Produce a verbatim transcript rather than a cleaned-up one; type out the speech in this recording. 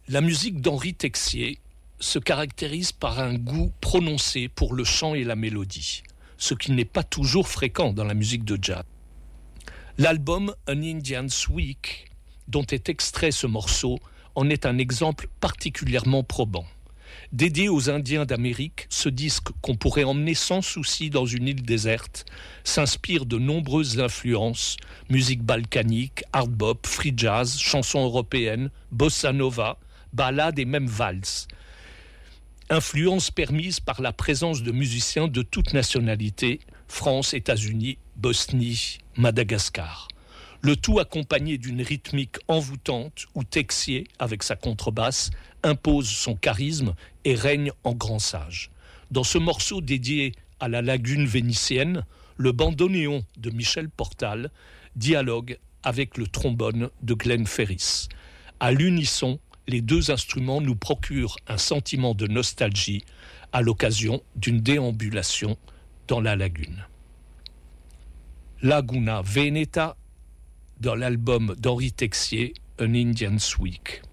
La musique d'Henri Texier se caractérise par un goût prononcé pour le chant et la mélodie, ce qui n'est pas toujours fréquent dans la musique de jazz. L'album An Indian's Week, dont est extrait ce morceau, en est un exemple particulièrement probant. Dédié aux Indiens d'Amérique, ce disque qu'on pourrait emmener sans souci dans une île déserte s'inspire de nombreuses influences, musique balkanique, hard bop, free jazz, chansons européennes, bossa nova, ballades et même valses. Influence permise par la présence de musiciens de toutes nationalités, France, États-Unis, Bosnie, Madagascar. Le tout accompagné d'une rythmique envoûtante où Texier, avec sa contrebasse, impose son charisme et règne en grand sage. Dans ce morceau dédié à la lagune vénitienne, le bandoneon de Michel Portal dialogue avec le trombone de Glenn Ferris. À l'unisson, les deux instruments nous procurent un sentiment de nostalgie à l'occasion d'une déambulation dans la lagune. Laguna Veneta, dans l'album d'Henri Texier, An Indian's Week.